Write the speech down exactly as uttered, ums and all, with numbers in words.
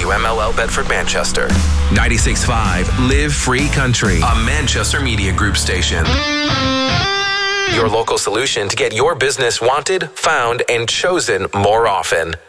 W M L L Bedford Manchester. ninety-six point five Live Free Country, a Manchester Media Group station. Your local solution to get your business wanted, found, and chosen more often.